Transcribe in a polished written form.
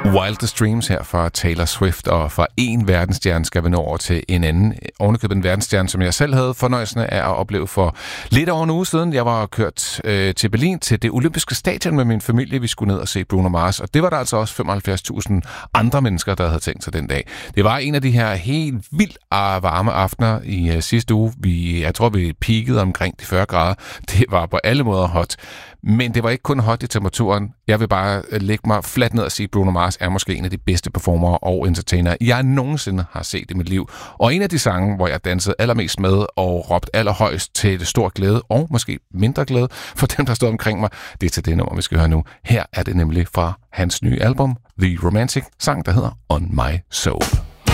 Wildest Dreams her fra Taylor Swift, og fra en verdensstjerne skal vi nå over til en anden. Ovenikøbet en verdensstjerne, som jeg selv havde fornøjelsen af at opleve for lidt over en uge siden. Jeg var kørt til Berlin til det olympiske stadion med min familie. Vi skulle ned og se Bruno Mars, og det var der altså også 75.000 andre mennesker, der havde tænkt sig den dag. Det var en af de her helt vildt varme aftener i sidste uge. Jeg tror, vi peakede omkring de 40 grader. Det var på alle måder hot. Men det var ikke kun hot i temperaturen. Jeg vil bare lægge mig fladt ned og sige, at Bruno Mars er måske en af de bedste performere og entertainere, jeg nogensinde har set i mit liv. Og en af de sange, hvor jeg dansede allermest med og råbte allerhøjst til stor glæde, og måske mindre glæde for dem, der stod omkring mig, det er til det nummer, vi skal høre nu. Her er det nemlig fra hans nye album, The Romantic, sang, der hedder On My Soul.